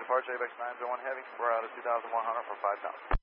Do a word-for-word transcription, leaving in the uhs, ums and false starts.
departure, A B X nine zero one Heavy. We're out of two thousand one hundred for five pounds.